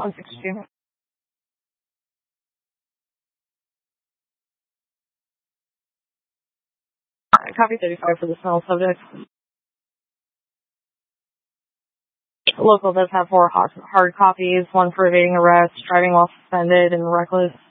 162. Copy 35 for the smell subject. Local does have 4 hard copies, 1 for evading arrest, driving while suspended, and reckless